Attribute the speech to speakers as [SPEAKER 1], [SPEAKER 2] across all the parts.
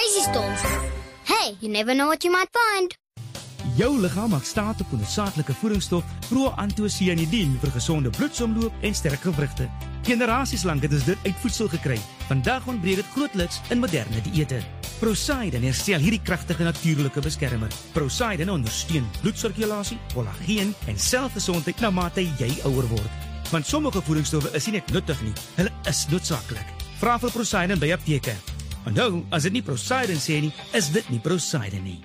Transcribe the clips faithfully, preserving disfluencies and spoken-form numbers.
[SPEAKER 1] crazy storms. Hey, you never know what you might find.
[SPEAKER 2] Jou liggaam maak staat op 'n noodsaaklike voedingsstof proantosianidien vir gesonde bloedsomloop en sterk gewrigte. Generasies lank het ons dit uit voedsel gekry. Vandag ontbreek dit grootliks in moderne dieete. Prosaiden herstel hierdie kragtige natuurlike beskermer. Prosaiden ondersteun bloedsirkulasie, kollageen en selgesondheid na mate jy ouer word. Want sommige voedingsstowwe is nie net nuttig nie, hulle is noodsaaklik. Vra vir Prosaiden by apteke. Onthou, as dit nie Prosaiden sê nie, is dit nie Prosaiden nie.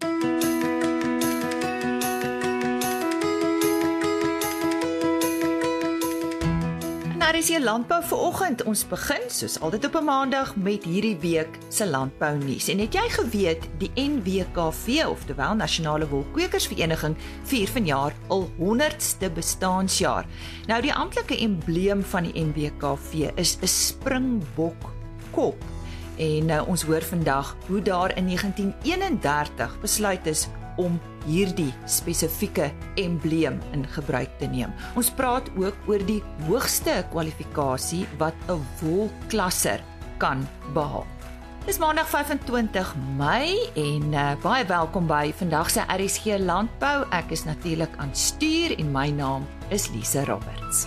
[SPEAKER 3] Daar is hier landbou vir oggend. Ons begin soos altyd op 'n maandag met hierdie week se landbou nuus. En het jy geweet die N W K V, oftewel Nasionale Wolkwekersvereniging, vier vanjaar al honderdste bestaanjaar. Nou die amptelike embleem van die N W K V is 'n springbok kop. En uh, ons hoor vandag hoe daar in negentien eenendertig besluit is om hierdie spesifieke embleem in gebruik te neem. Ons praat ook oor die hoogste kwalifikasie wat 'n wolklasser kan behaal. Dis maandag vyf-en-twintig Mei en uh, baie welkom by vandag se R S G Landbou. Ek is natuurlik aan stuur en my naam is Lise Roberts.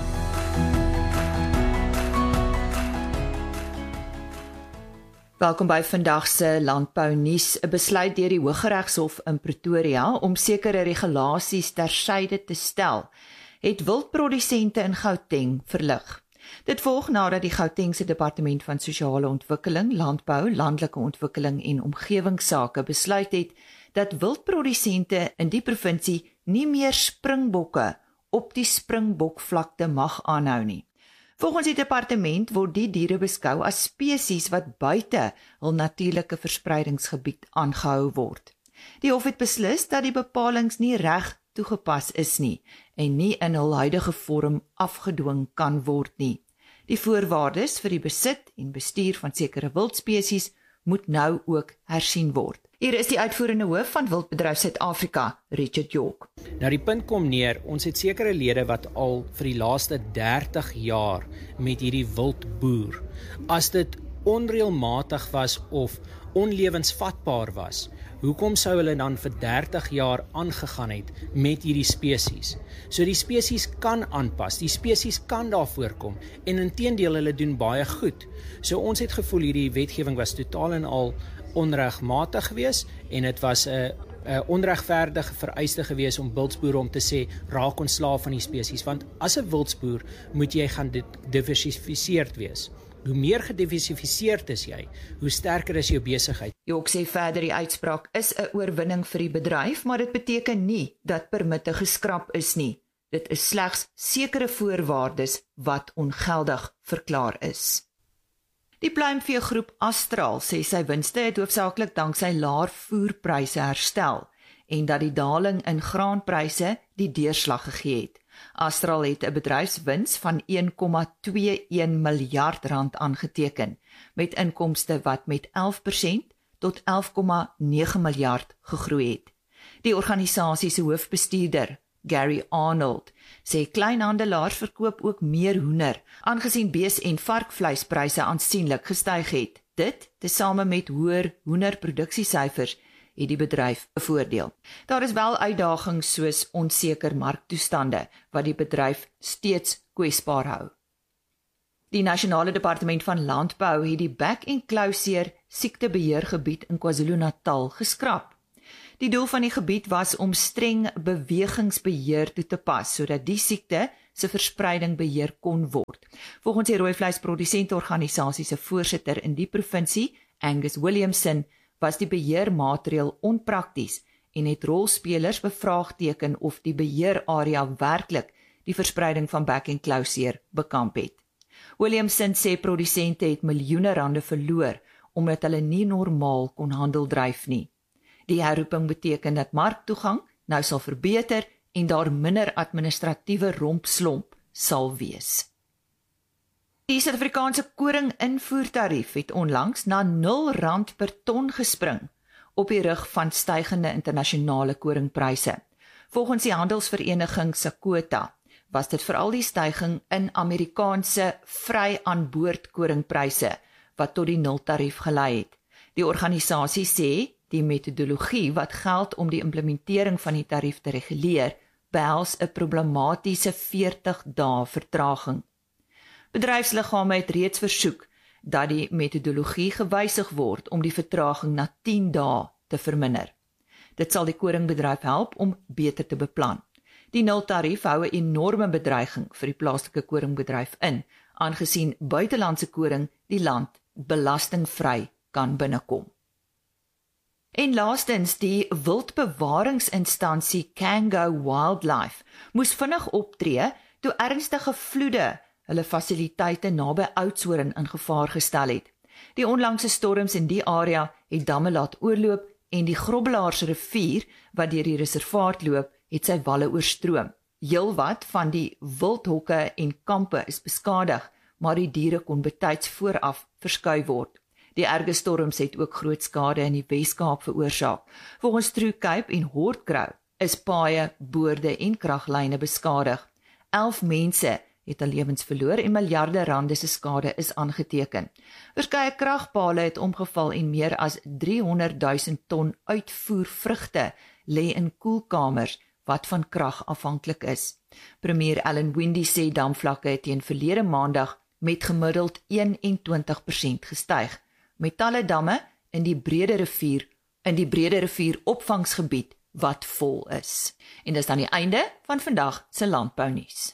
[SPEAKER 3] Welkom by vandag se landbou nuus. 'n Besluit deur die Hooggeregshof in Pretoria om sekere regulasies tersyde te stel, het wildprodusente in Gauteng verlig. Dit volg nadat die Gautengse Departement van Sosiale Ontwikkeling, Landbou, Landelike Ontwikkeling en Omgewingsake besluit het dat wildprodusente in die provinsie nie meer springbokke op die springbokvlakte mag aanhou nie. Volgens die departement word die diere beskou as spesies wat buite hul natuurlike verspreidingsgebied aangehou word. Die hof het beslis dat die bepalings nie reg toegepas is nie en nie in hul huidige vorm afgedwing kan word nie. Die voorwaardes vir die besit en bestuur van sekere wildspesies moet nou ook hersien word. Hier is die uitvoerende hoof van Wildbedryf Suid-Afrika, Richard York.
[SPEAKER 4] Nou die punt kom neer, ons het sekere lede wat al vir die laaste dertig jaar met hierdie wild boer. As dit onreëlmatig was of onlewensvatbaar was, hoekom sou hulle dan vir dertig jaar aangegaan het met hierdie spesies? So die spesies kan aanpas, die spesies kan daar voorkom en inteendeel hulle doen baie goed. So ons het gevoel hierdie wetgewing was totaal en al onregmatig gewees en dit was 'n 'n onregverdige vereiste gewees om wildsboere om te sê raak ontslaaf van die spesies, want as 'n wildsboer moet jy gaan diversifiseerd wees. Hoe meer gediversifiseerd is jy, hoe sterker is jou besigheid.
[SPEAKER 3] Jok sê verder die uitspraak is 'n oorwinning vir die bedryf, maar dit beteken nie dat permitte geskraap is nie. Dit is slegs sekere voorwaardes wat ongeldig verklaar is. Die pluimveegroep Astral sê sy winste het hoofsaaklik danksy laer voerpryse herstel en dat die daling in graanpryse die deurslag gegee het. Astral het 'n bedryfswins van een komma twee een miljard rand aangeteken, met inkomste wat met elf persent tot elf komma nege miljard gegroei het. Die organisasie se hoofbestuurder, Gary Arnold, sê kleinhandelaars verkoop ook meer hoender, aangesien bees- en varkvleispryse aansienlik gestyg het. Dit, tesame met hoër hoenderproduksiesyfers, het die bedryf bevoordeel. Daar is wel uitdagings soos onseker marktoestande, wat die bedryf steeds kwesbaar hou. Die Nasionale Departement van Landbou het die bek- en klauseer siektebeheergebied in KwaZulu-Natal geskraap. Die doel van die gebied was om streng bewegingsbeheer toe te pas, sodat die siekte se verspreiding beheer kon word. Volgens die rooivleisprodusenteorganisasie se voorsitter in die provinsie, Angus Williamson, was die beheermaatreël onprakties en het rolspelers bevraagteken of die beheerarea werklik die verspreiding van bek- en klauseer bekamp het. Williamson sê produsente het miljoene rande verloor omdat hulle nie normaal kon handel dryf nie. Die herroeping beteken dat marktoegang nou sal verbeter en daar minder administratiewe rompslomp sal wees. Die Suid-Afrikaanse koring-invoertarief het onlangs na nul rand per ton gespring op die rug van stygende internasionale koringpryse. Volgens die handelsvereniging SACOTA was dit veral die styging in Amerikaanse vry aan boord koringpryse wat tot die nultarief gelei het. Die organisasie sê die metodologie wat geld om die implementering van die tarief te reguleer, behels 'n problematiese veertig dae vertraging. Bedryfsliggame het reeds versoek dat die metodologie gewysig word om die vertraging na tien dae te verminder. Dit sal die koringbedryf help om beter te beplan. Die nultarief hou 'n enorme bedreiging vir die plaaslike koringbedryf in, aangesien buitelandse koring die land belastingvry kan binnekom. En laastens, die wildbewaringsinstansie Kango Wildlife moes vinnig optree toe ernstige vloede hulle fasiliteite naby Oudtshoorn in gevaar gestel het. Die onlangse storms in die area het damme laat oorloop en die Grobbelaarsrivier, wat deur die reservaat loop, het sy walle oorstroom. Heelwat van die wildhokke en kampe is beskadig, maar die diere kon betyds vooraf verskuif word. Die erge storms het ook groot skade in die Wes-Kaap veroorsaak. Volgens True Cape en Hoardcrow is paaie, boorde en kraglyne beskadig. Elf mense het hulle lewens verloor en miljarde rande se skade is aangeteken. Verskeie kragpale het omgeval en meer as driehonderdduisend ton uitvoer vrugte lê in koelkamers wat van krag afhanklik is. Premier Alan Windey sê damvlakke het teen verlede maandag met gemiddeld eenentwintig persent gestyg. Metalle damme in die Brede Rivier in die Brede Rivier opvangsgebied wat vol is. En dis dan die einde van vandag se landbounuus.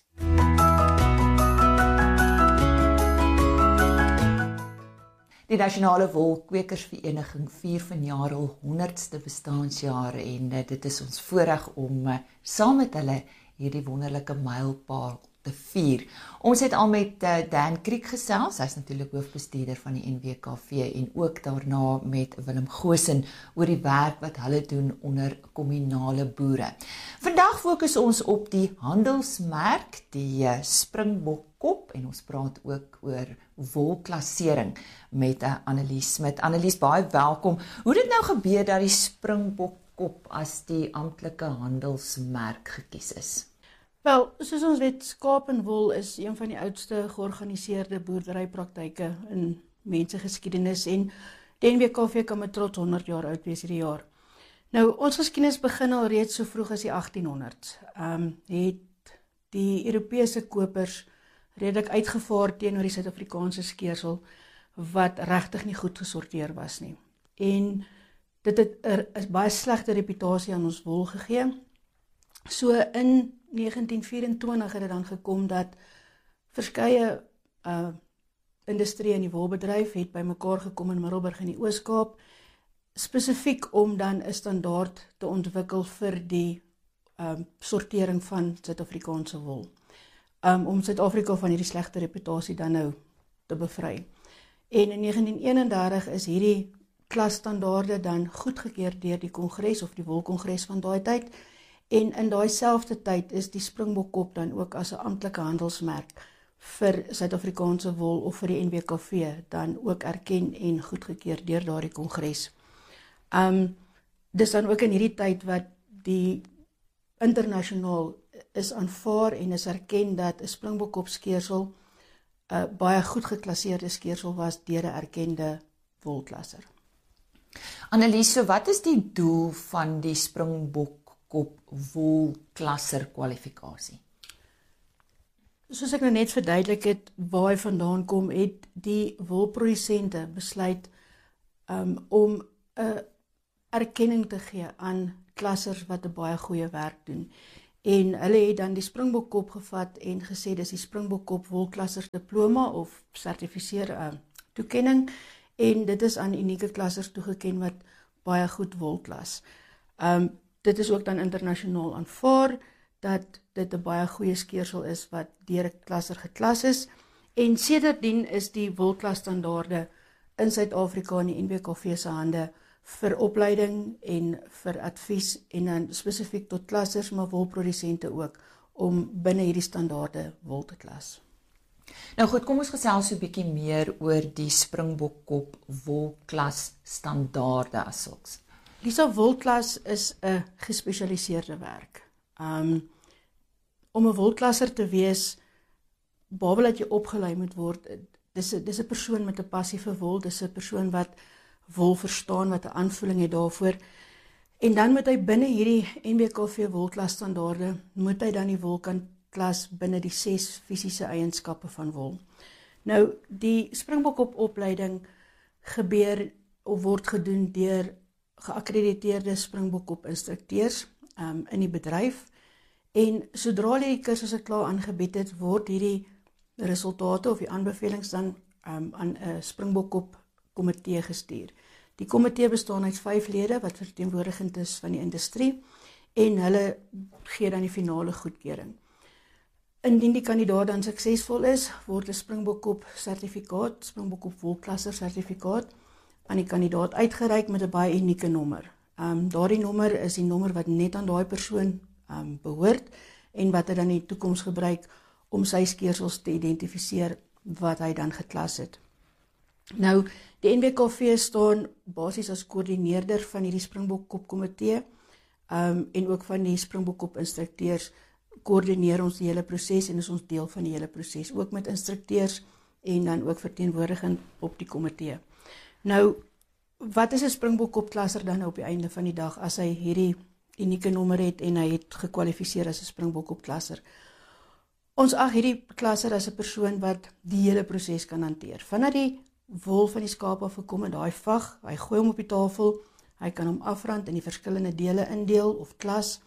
[SPEAKER 3] Die Nasionale Wolkwekersvereniging vier vanjaar al honderdste bestaanjaar en uh, dit is ons voorreg om uh, saam met hulle hierdie wonderlike mylpaal te vier. Ons het al met uh, Dan Kriek gesels, hy's natuurlik hoofbestuurder van die N W K V en ook daarna met Willem Goosen oor die werk wat hulle doen onder kommunale boere. Vandag fokus ons op die handelsmerk, die uh, Springbokkop en ons praat ook oor wolklassering met uh, Annelies Smit. Annelies, baie welkom. Hoe het dit nou gebeur dat die Springbokkop as die amptelike handelsmerk gekies is?
[SPEAKER 5] Wel, soos ons weet, skaap en wol is een van die oudste georganiseerde boerderypraktyke in mensgeskiedenis en die N W K V kan met trots honderd jaar oud wees hierdie jaar. Nou, ons geskiedenis begin al reeds so vroeg as die achttienhonderd. Um, het die Europese kopers redelik uitgevaar teenoor die Suid-Afrikaanse skeersel wat regtig nie goed gesorteer was nie. En dit het 'n baie slegte reputasie aan ons wol gegee. So in negentien vyf-en-twintig het dit dan gekom dat verskeie uh, industrie in die wolbedryf het bymekaar gekom in Middelburg in die Oos-Kaap, spesifiek om dan 'n standaard te ontwikkel vir die um, sortering van Suid-Afrikaanse wol. Um, om Suid-Afrika van hierdie slegte reputasie dan nou te bevry. En in negentien eenendertig is hierdie klasstandaarde dan goedgekeur deur die kongres of die wolkongres van daai tyd. En in daai selfde tyd is die Springbokkop dan ook as 'n amptelike handelsmerk vir Suid-Afrikaanse wol of vir die N W K V dan ook erken en goedgekeur deur daardie kongres. Um, dis dan ook in hierdie tyd wat die internasionaal is aanvaar en is erken dat 'n Springbokkop skeersel 'n uh, baie goed geklasseerde skeersel was deur 'n erkende wolklasser.
[SPEAKER 3] Annelies, so wat is die doel van die Springbokkop wolklasser kwalifikasie?
[SPEAKER 5] Soos ek nou net verduidelik het waar hy vandaan kom, het die wolprodusente besluit um, om 'n erkenning te gee aan klassers wat 'n baie goeie werk doen. En hulle het dan die Springbokkop gevat en gesê dis die Springbokkop wolklassers diploma of sertifiseer uh, toekenning en dit is aan unieke klassers toegeken wat baie goed wolklas. Um, dit is ook dan internasionaal aanvaar dat dit 'n baie goeie skeersel is wat deur 'n klasser geklas is en sedertdien is die wolklasstandaarde in Suid-Afrika en die N W K V se hande vir opleiding en vir advies en dan spesifiek tot klassers, maar wolprodusente ook, om binne hierdie standaarde wol te klas.
[SPEAKER 3] Nou goed, kom ons gesels so 'n bietjie meer oor die Springbokkop wolklas standaarde as sulks.
[SPEAKER 5] Lisa, wolklas is 'n gespesialiseerde werk. Um, om 'n wolklasser te wees, behalwe dat jy opgelei moet word, dis 'n dis 'n persoon met 'n passie vir wol, dis 'n persoon wat wol verstaan, wat 'n aanvoeling het daarvoor. En dan moet hy binne hierdie N B K V wolklas standaarde, moet hy dan die wol kan klas binne die ses fisiese eienskappe van wol. Nou, die Springbok opleiding gebeur of word gedoen deur geakkrediteerde Springbok instrukteurs um, in die bedryf. En sodra hulle die kursusse klaar aangebied het, word hierdie resultate of die aanbevelings dan um, aan 'n Springbok komitee gestuur. Die komitee bestaan uit vyf lede wat verteenwoordigend is van die industrie en hulle gee dan die finale goedkeuring. Indien die kandidaat dan suksesvol is, word 'n Springbok sertifikaat, Springbok wolklasser sertifikaat aan die kandidaat uitgereik met 'n baie unieke nommer. Um, daardie nommer is die nommer wat net aan daai persoon um, behoort en wat hy dan in die toekoms gebruik om sy skeersels te identifiseer wat hy dan geklas het. Nou, die N B K V staan basies as koördineerder van hierdie Springbok komitee um, en ook van die Springbok instrukteurs koördineer ons die hele proses en is ons deel van die hele proses, ook met instrukteurs en dan ook verteenwoordigend op die komitee. Nou, wat is 'n Springbok klasser dan op die einde van die dag as hy hierdie unieke nommer het en hy het gekwalifiseer as 'n Springbok klasser? Ons ag hierdie klasser as 'n persoon wat die hele proses kan hanteer. Vanaf die wol van die skaap af gekom in daai vag, hy gooi hom op die tafel, hy kan hom afrand in die verskillende dele indeel of klas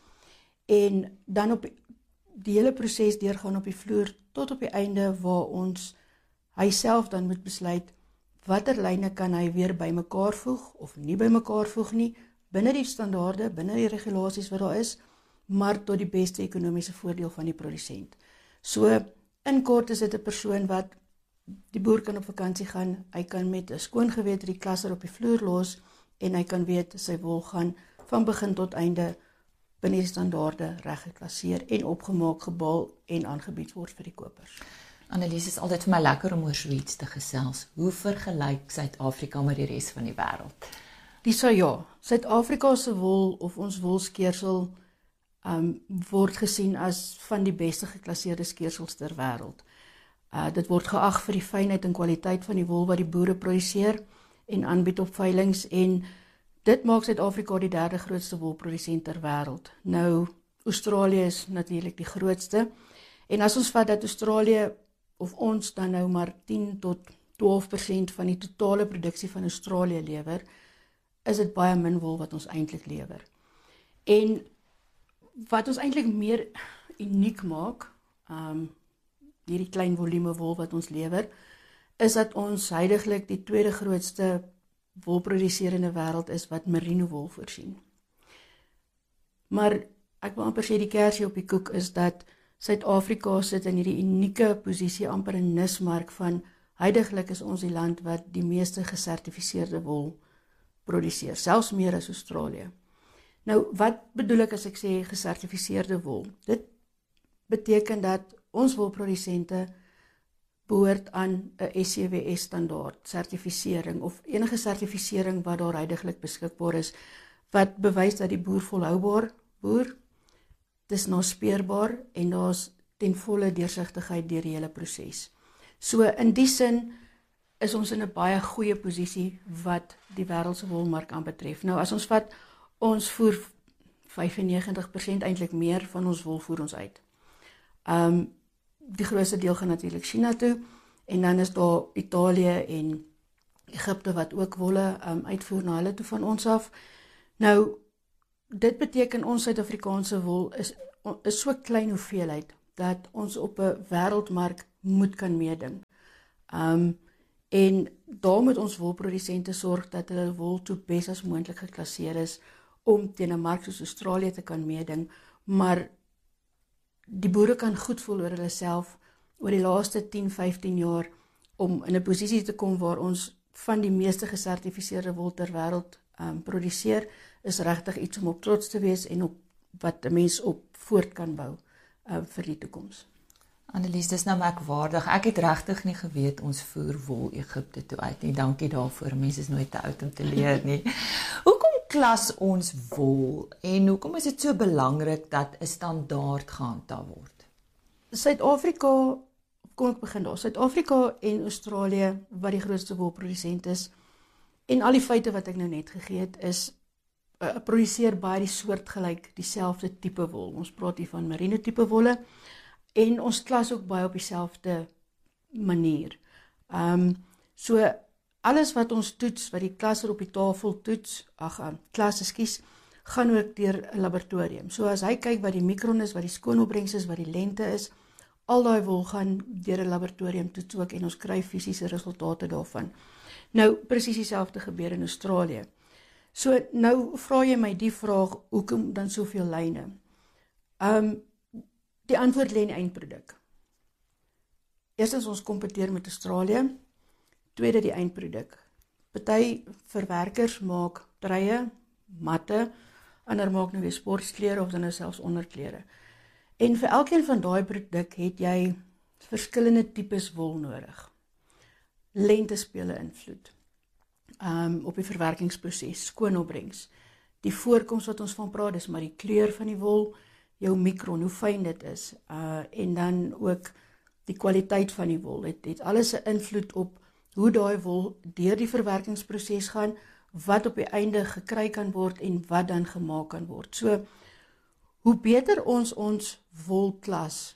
[SPEAKER 5] en dan op die hele proses deurgaan op die vloer tot op die einde waar ons hy self dan moet besluit watter lyne kan hy weer bymekaar voeg of nie bymekaar voeg nie, binne die standaarde, binne die regulasies wat daar is, maar tot die beste ekonomiese voordeel van die produsent. So, in kort is dit 'n persoon wat die boer kan op vakansie gaan, hy kan met 'n skoon gewete die klasser op die vloer los en hy kan weet sy wol gaan van begin tot einde binne die standaarde reg geklasseer en opgemaak, gebaal en aangebied word vir die kopers.
[SPEAKER 3] Annelies, is altyd vir my lekker om oor so iets te gesels. Hoe vergelyk Suid-Afrika met die res van die wêreld?
[SPEAKER 5] Dis so ja, Suid-Afrika se wol of ons wolskeersel um, word gesien as van die beste geklasseerde skeersels ter wêreld. Uh, dit word geag vir die fynheid en kwaliteit van die wol wat die boere produseer en aanbied op veilings en dit maak Suid-Afrika die derde grootste wolprodusent ter wêreld. Nou, Australië is natuurlik die grootste en as ons vat dat Australië of ons dan nou maar tien tot twaalf persent van die totale produksie van Australië lewer, is dit baie min wol wat ons eintlik lewer. En wat ons eintlik meer uniek maak, um, hierdie klein volume wol wat ons lewer, is dat ons huidiglik die tweede grootste wolproduserende wêreld is wat merino wol voorsien. Maar ek wil amper sê die kersie op die koek is dat Suid-Afrika sit in hierdie unieke posisie amper 'n nismark van huidiglik is ons die land wat die meeste gesertifiseerde wol produseer, selfs meer as Australië. Nou, wat bedoel ek as ek sê gesertifiseerde wol? Dit beteken dat ons wolprodusente behoort aan 'n S C W S standaard, sertifisering of enige sertifisering wat daar huidiglik beskikbaar is, wat bewys dat die boer volhoubaar boer, dis naspeurbaar en daar's ten volle deursigtigheid deur die hele proses. So in die sin is ons in 'n baie goeie posisie wat die wêreldse wolmark aanbetref. Nou as ons vat, ons voer vyfennegentig persent eintlik meer van ons wol voer ons uit. Um, die grootste deel gaan natuurlik China toe en dan is daar Italië en Egipte wat ook wolle um, uitvoer na hulle toe van ons af. Nou, dit beteken ons Suid-Afrikaanse wol is, is so klein hoeveelheid dat ons op 'n wêreldmark moet kan meeding. Um, en daar moet ons wolprodusente sorg dat hulle wol toe bes as moontlik geklasseer is om teen 'n mark soos Australië te kan meeding, maar die boere kan goed voel oor hulle self oor die laaste tien, vyftien jaar om in 'n posisie te kom waar ons van die meeste gesertifiseerde wol ter wêreld um, produseer, is regtig iets om op trots te wees en op wat 'n mens op voort kan bou uh, vir die toekoms.
[SPEAKER 3] Annelies, dis nou merkwaardig. Ek het regtig nie geweet ons voer wol Egipte toe uit nie. Dankie daarvoor. Mense is nooit te oud om te leer nie. Hoekom klas ons wol en hoekom is dit so belangrik dat 'n standaard gehandhaaf word?
[SPEAKER 5] Suid-Afrika, kom ek begin daar. Suid-Afrika en Australië wat die grootste wolprodusent is, En al die feite wat ek nou net gegee het, is uh, produseer baie die soortgelyk dieselfde tipe wol. Ons praat hier van merino tipe wolle, en ons klas ook baie op dieselfde manier. Um, so, alles wat ons toets, wat die klasser op die tafel toets, ag, uh, klas, ekskuus, gaan ook deur 'n laboratorium. So as hy kyk wat die mikron is, wat die skoonopbrengs is, wat die lengte is, al daai wol gaan deur 'n laboratorium toets ook en ons kry fisiese resultate daarvan. Nou, presies dieselfde gebeur in Australië. So, nou vra jy my die vraag, hoekom dan soveel lyne? Um, die antwoord lê in die eindproduk. Eerstens, ons kompeteer met Australië. Tweede, die eindproduk. Party verwerkers maak treie, matte, ander maak nou weer sportklere of dan nou selfs onderklere. En vir elkeen van daai produk het jy verskillende tipes wol nodig. Lengte speel 'n invloed um, op die verwerkingsproses, skoonopbrengs. Die voorkoms wat ons van praat, is maar die kleur van die wol, jou mikron, hoe fyn dit is, uh, en dan ook die kwaliteit van die wol. Het, het alles 'n invloed op hoe daai wol deur die verwerkingsproses gaan, wat op die einde gekry kan word en wat dan gemaak kan word. So, hoe beter ons ons wol klas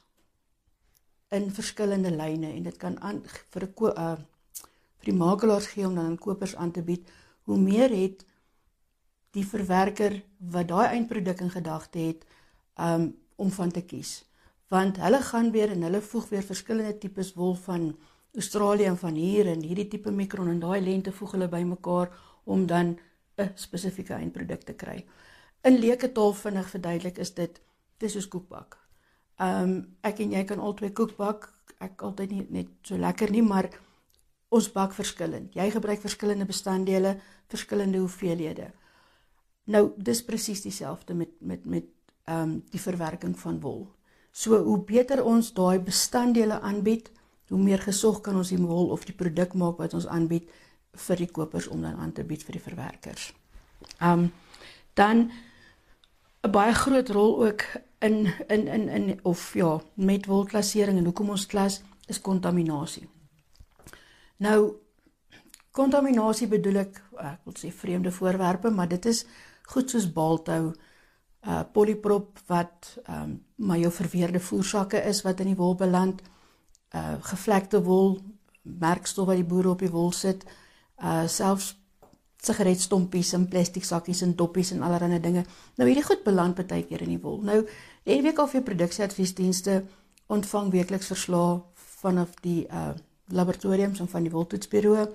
[SPEAKER 5] in verskillende lyne, en dit kan aan, vir, die, uh, vir die makelaars gee om dan aan kopers aan te bied, hoe meer het die verwerker wat daai eindproduk in gedagte het, um, om van te kies. Want hulle gaan weer en hulle voeg weer verskillende tipes wol van Australië en van hier, en hierdie tipe mikron en daai lengte voeg hulle by mekaar om dan 'n spesifieke eindproduk te kry. In leuke taal vinnig verduidelik is dit, dit is soos koekbak. Um, ek en jy kan albei koekbak, ek altyd nie net so lekker nie, maar ons bak verskillend. Jy gebruik verskillende bestanddele, verskillende hoeveelhede. Nou, dis presies dieselfde met, met, met um, die verwerking van wol. So, hoe beter ons daai bestanddele aanbied, hoe meer gesog kan ons die wol of die produk maak wat ons aanbied vir die kopers om dan aan te bied vir die verwerkers. Um, dan, 'n baie groot rol ook in, in, in, in of ja, met wolklassering en hoekom ons klas, is kontaminasie. Nou, kontaminasie bedoel ek, ek wil sê vreemde voorwerpe, maar dit is goed soos baaltou, uh, polyprop wat um, maar jou verweerde voersakke is wat in die wol beland, uh, gevlekte wol, merkstof wat die boere op die wol sit, uh, selfs sigaretstompies en plastic sakkies en doppies en allerlei dinge. Nou hierdie goed beland baie keer in die wol. Nou, die N W K V produksieadviesdienste ontvang weekliks verslae vanaf die uh, laboratoriums en van die woltoetsbureau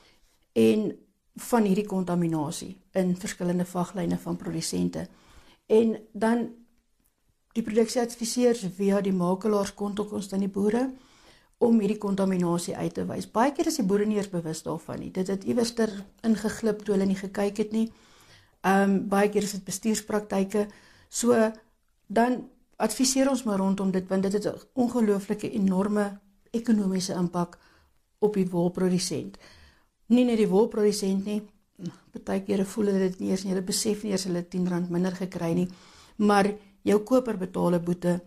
[SPEAKER 5] en van hierdie kontaminasie in verskillende vaglyne van produsente. En dan die produksieadviseurs via die makelaars kontak ons dan die boere om hierdie kontaminasie uit te wys. Baie keer is die boere nie eers bewus daarvan nie. Dit het iewers ter ingeglip toe hulle nie gekyk het nie. Um, baie keer is dit bestuurspraktyke. So, dan adviseer ons maar rondom dit, want dit het 'n ongelooflike enorme ekonomiese impak op die wolprodusent. Nie net die wolprodusent nie, baie kere voel hulle dit nie eers nie, hulle besef nie eers hulle tien rand minder gekry nie, maar jou koper betaal 'n boete,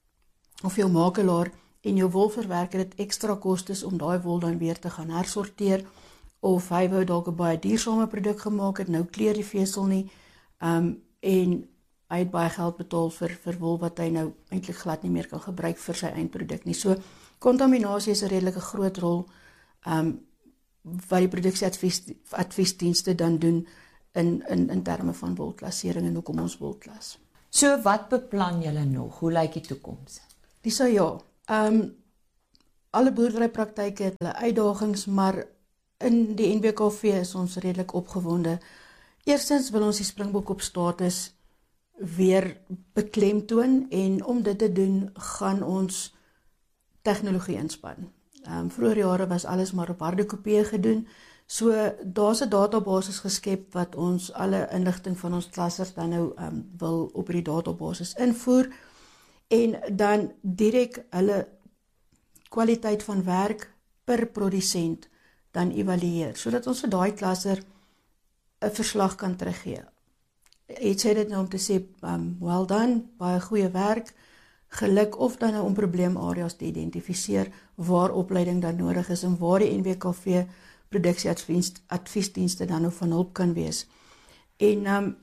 [SPEAKER 5] of jou makelaar, en jou wolverwerker het ekstra kostes om daai wol dan weer te gaan hersorteer, of hy wou dalk 'n baie duursame produk gemaak het, nou kleur die vesel nie, um, en hy het baie geld betaal vir, vir wol wat hy nou eintlik glad nie meer kan gebruik vir sy eindproduk nie. So, kontaminasie is 'n redelike groot rol, um, wat die produksieadviesdienste dan doen in, in, in terme van wolklassering en hoekom ons wolklas.
[SPEAKER 3] So, wat beplan julle nog? Hoe lyk die toekoms?
[SPEAKER 5] Dis so ja, um, alle boerderypraktyke het hulle uitdagings, maar in die N W K V is ons redelik opgewonde. Eerstens wil ons die Springbok op status weer beklemtoon, en om dit te doen, gaan ons tegnologie inspann. Um, vroeger jare was alles maar op harde kopieë gedoen, so daar's 'n databasis geskep wat ons alle inligting van ons klassers dan nou um, wil op die databasis invoer, en dan direk hulle kwaliteit van werk per produsent dan evalueer, sodat ons vir daai klasser 'n verslag kan teruggee. Het sê dit nou om te sê, um, well done, baie goeie werk, geluk, of dan nou om probleemareas te identifiseer waar opleiding dan nodig is en waar die N W K V produksieadviesdienste dan ook van hulp kan wees. En um,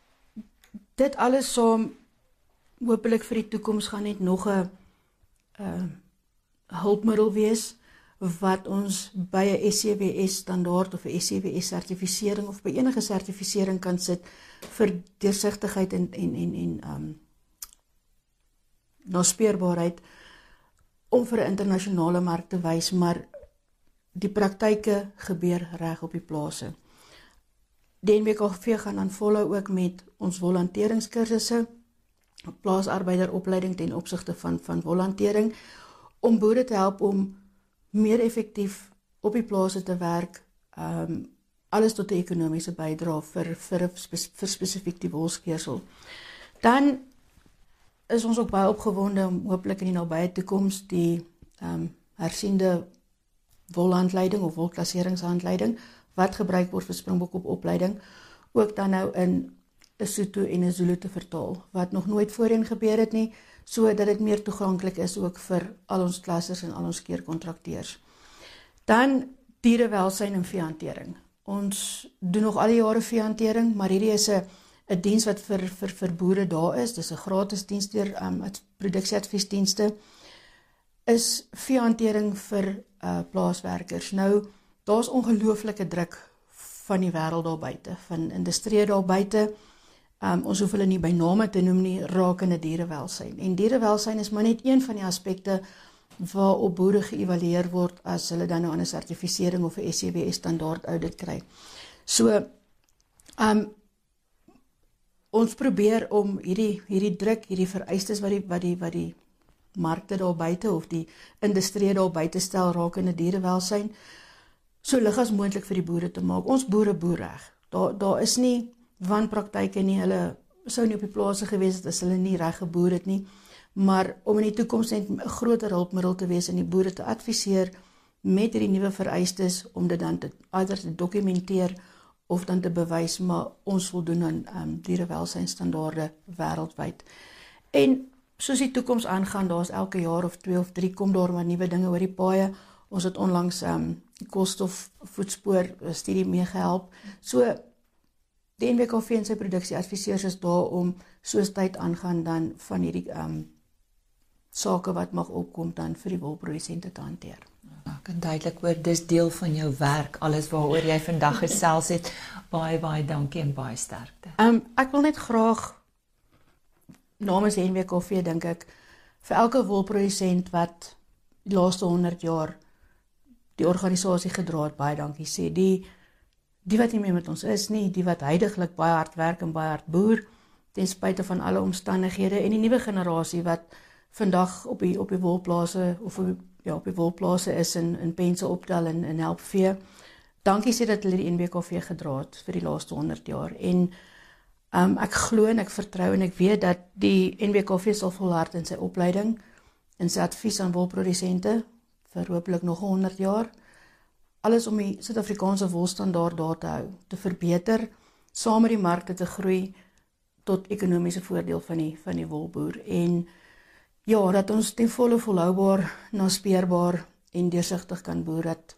[SPEAKER 5] dit alles saam, hopelik vir die toekoms gaan net nog 'n uh, hulpmiddel wees, wat ons by 'n S C W S standaard of 'n S C W S sertifisering of by enige sertifisering kan sit vir deursigtigheid en en en en um, naspeurbaarheid om vir 'n internasionale mark te wys, maar die praktyke gebeur reg op die plase. Die N W K V gaan dan volhou ook met ons wolhanteringskursusse, plaasarbeideropleiding ten opsigte van van wolhantering, om boere te help om meer effektief op die plase te werk, um, alles tot 'n ekonomiese bydrae vir vir vir spesifiek die wolskeersel. Dan is ons ook baie opgewonde om hopelik in die nabye toekoms die um, hersiende wolhandleiding of wolklasseringshandleiding wat gebruik word vir Springbok op opleiding, ook dan nou in 'n Sotho en 'n Zulu te vertaal, wat nog nooit voorheen gebeur het nie, sodat dit meer toeganklik is ook vir al ons klassers en al ons keerkontrakteurs. Dan dierewelsyn en veehantering. Ons doen nog al die jare veehantering, maar hierdie is 'n 'n diens wat vir vir vir boere daar is. Dis 'n gratis diens deur um, produksieadviesdienste. Is veehantering vir uh, plaaswerkers. Nou, daar's ongelooflike druk van die wêreld daar buite, van industrie daar buite. Um, ons hoef hulle nie by name te noem nie, rakende dierewelsyn. En dierewelsyn is maar net een van die aspekte waarop boere geëvalueer word as hulle dan nou aan 'n sertifisering of 'n S C W S standaard audit kry. So, um, ons probeer om hierdie hierdie druk, hierdie vereistes wat die wat die wat die markte daar buite of die industrie daar buite stel rakende dierewelsyn, so lig as moontlik vir die boere te maak. Ons boere boer reg. Daar daar is nie wanpraktyke nie, hulle sou nie op die plase gewees het as hulle nie reg geboer het nie, maar om in die toekoms net 'n groter hulpmiddel te wees en die boere te adviseer met hierdie nuwe vereistes om dit dan te either te dokumenteer of dan te bewys, maar ons voldoen aan um, dierewelsynstandaarde wêreldwyd. En soos die toekoms aangaan, daar's elke jaar of twee of drie kom daar maar nuwe dinge oor die paaie. Ons het onlangs um, koolstof voetspoor studie meegehelp. So die N W K V en sy produksieadviseurs is daar om soos tyd aangaan dan van hierdie um, sake wat mag opkom dan vir die wolprodusente te hanteer.
[SPEAKER 3] Ek kan duidelik hoor, dis deel van jou werk, alles waaroor jy vandag gesels het. Baie, baie dankie en baie sterkte.
[SPEAKER 5] Um, ek wil net graag namens die N W K V dink ek vir elke wolprodusent wat die laaste honderd jaar die organisasie gedra het, baie dankie sê. Die Die wat nie meer met ons is nie, die wat huidiglik baie hard werk en baie hard boer, ten spyte van alle omstandighede, en die nuwe generasie wat vandag op die op die wolplase of op die, ja, op die wolplase is en in pense optel en, en help vee. Dankie sê dat hulle die N W K V gedra het vir die laaste honderd jaar. En um, ek glo en ek vertrou en ek weet dat die N W K V sal volhard in sy opleiding en sy advies aan wolprodusente vir hopelik nog honderd jaar. Alles om die Suid-Afrikaanse wolstandaard daar te hou, te verbeter, saam met die markte te groei tot ekonomiese voordeel van die van die wolboer. En ja, dat ons ten volle volhoubaar, naspeurbaar en deursigtig kan boer, dat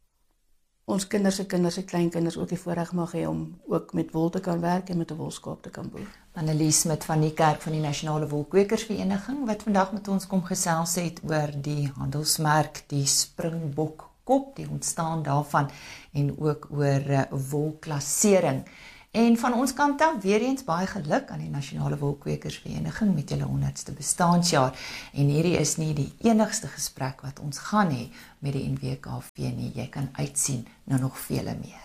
[SPEAKER 5] ons kinders se kinders se kleinkinders ook die voorreg mag hê om ook met wol te kan werk en met 'n wolskaap te kan boer.
[SPEAKER 3] Annelies Smit van die Kerk van die Nasionale Wolkwekersvereniging wat vandag met ons kom gesels het oor die handelsmerk, die Springbok kop, die ontstaan daarvan en ook oor uh, wolklassering. En van ons kant af weer eens baie geluk aan die Nasionale Wolkwekersvereniging met julle honderdste bestaanjaar. En hierdie is nie die enigste gesprek wat ons gaan hê met die N W K V nie. Jy kan uitsien na nog vele meer.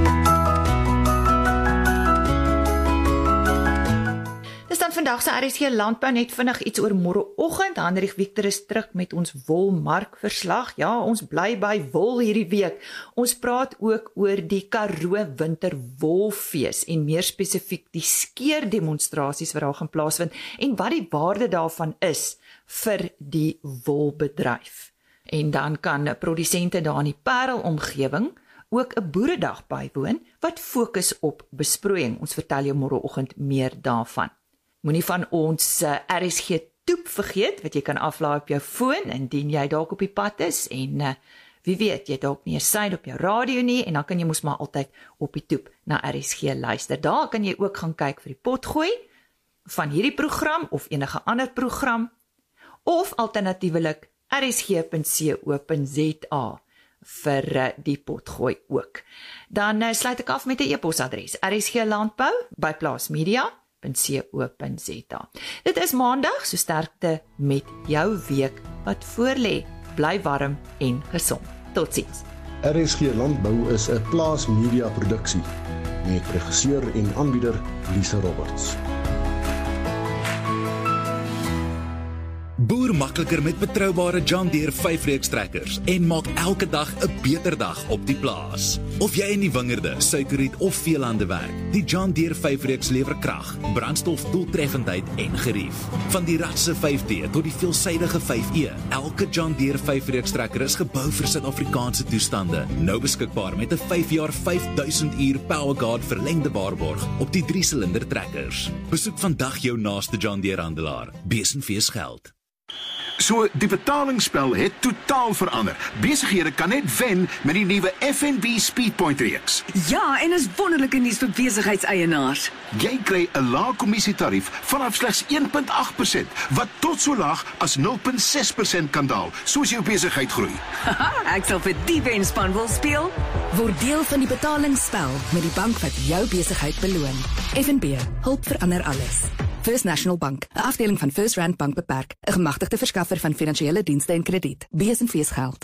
[SPEAKER 3] Dis dan vandag se R S G Landbou, net vinnig iets oor môreoggend. Hendrik Victor is terug met ons wolmarkverslag. Ja, ons bly by wol hierdie week. Ons praat ook oor die Karoo Winterwolfees en meer spesifiek die skeerdemonstrasies wat daar gaan plaasvind en wat die waarde daarvan is vir die wolbedryf. En dan kan produsente daar in die Parel omgewing ook 'n boeredag bywoon wat fokus op besproeiing. Ons vertel jou môreoggend meer daarvan. Moenie van ons uh, R S G toep vergeet wat jy kan aflaai op jou foon indien jy dalk op die pad is en uh, Wie weet, jy dalk nie 'n syde op jou radio nie en dan kan jy mos maar altyd op die toep na R S G luister. Daar kan jy ook gaan kyk vir die potgooi van hierdie program of enige ander program of alternatiewelik r s g punt co punt z a vir die potgooi ook. Dan uh, sluit ek af met 'n e-posadres r s g landbou by plaasmedia punt co punt z a. Dit is maandag, so sterkte met jou week wat voorlê. Bly warm en gesond. Totsiens.
[SPEAKER 6] R S G Landbou is 'n Plaas Media produksie met regisseur en aanbieder Lisa Roberts.
[SPEAKER 7] Boer makliker met betroubare John Deere vyf reeks trekkers en maak elke dag 'n beter dag op die plaas. Of jy in die wingerde, suikerriet of veelande werk, die John Deere vyf reeks lewer krag, brandstof, doeltreffendheid en gerief. Van die ratse vyf D tot die veelsidige vyf E, elke John Deere vyf reeks trekker is gebou vir Suid-Afrikaanse toestande. Nou beskikbaar met 'n vyf jaar vyf duisend uur PowerGuard verlengde waarborg op die drie silinder trekkers. Besoek vandag jou naaste John Deere handelaar. Besenfees geld.
[SPEAKER 8] So, die betalingsspel het totaal verander. Besighede kan net wen met die nuwe F N B Speedpoint reeks.
[SPEAKER 9] Ja, en is wonderlike nuus vir besigheidseienaars.
[SPEAKER 8] Jy kry 'n lae kommissietarief vanaf slegs een komma agt persent, wat tot so laag as nul komma ses persent kan daal, soos jou besigheid groei.
[SPEAKER 9] Haha, ek sal vir die wenspan wil speel.
[SPEAKER 10] Word deel van die betalingsspel met die bank wat jou besigheid beloon. F N B, hulp verander alles. First National Bank, 'n afdeling van First Rand Bank beperk, 'n gemagtigde verskaffer van finansiële dienste en krediet. Besenfees geld.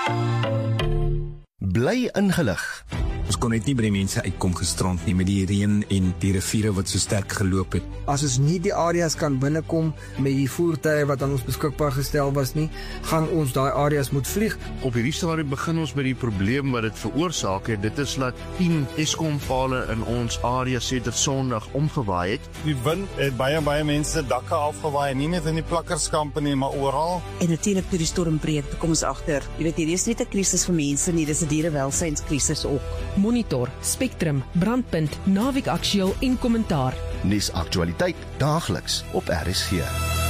[SPEAKER 11] Bly ingelig. Ons kon net nie by die mense uitkom gisterand nie met die reën en die riviere wat so sterk geloop het.
[SPEAKER 12] As ons nie die areas kan binnekom met die voertuie wat aan ons beskikbaar gestel was nie, gaan ons daai areas moet vlieg.
[SPEAKER 13] Op hierdie stadium begin ons met die probleem wat dit veroorsaak het. Dit is dat tien Eskom-pale in ons area sedert Sondag omgewaai het.
[SPEAKER 14] Die wind het baie baie mense dakke afgewaai, nie net in die plakkerskampe nie, maar oral.
[SPEAKER 15] En natuurlik toe die storm breek, kom ons agter. Jy weet, hier is nie 'n krisis vir mense nie, dis 'n dierewelsynskrisis ook.
[SPEAKER 16] Monitor, Spectrum, Brandpunt, Naweek Aktueel en Kommentaar.
[SPEAKER 11] Nuus aktualiteit daagliks op R S G.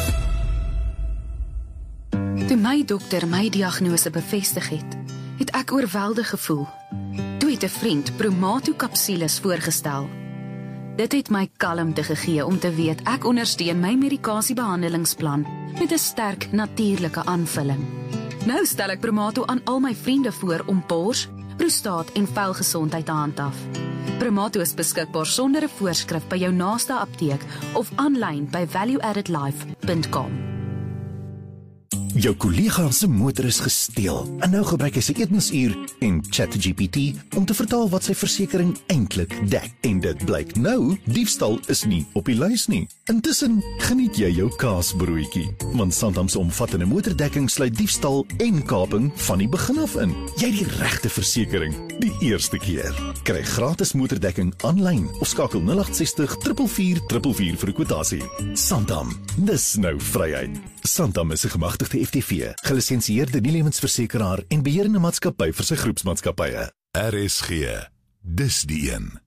[SPEAKER 17] Toe my dokter my diagnose bevestig het, het ek oorweldig gevoel. Toe het 'n vriend Promato kapsules voorgestel. Dit het my kalmte gegee om te weet ek ondersteun my medikasiebehandelingsplan met 'n sterk natuurlike aanvulling. Nou stel ek Promato aan al my vriende voor om bors, prostaat en velgesondheid te handhaaf. Promato is beskikbaar sonder 'n voorskrif by jou naaste apteek of aanlyn by value added life punt com.
[SPEAKER 18] Jou kollega se motor is gesteel en nou gebruik hy sy etensuur en ChatGPT om te vertaal wat sy versekering eintlik dek. En dit blyk nou, diefstal is nie op die lys nie. Intussen geniet jy jou kaasbroodjie, want Santam se omvattende motordekking sluit diefstal en kaping van die begin af in. Jy het die regte versekering die eerste keer. Kry gratis motordekking aanlyn of skakel nul agt ses nul vier vier vier vier vir 'n kwotasie. Santam, dis nou vryheid. Santam is 'n gemagtigde F T V, gelisensieerde nie-lewensversekeraar en beheerende maatskappy vir sy groepsmaatskappye.
[SPEAKER 19] R S G, dis die een.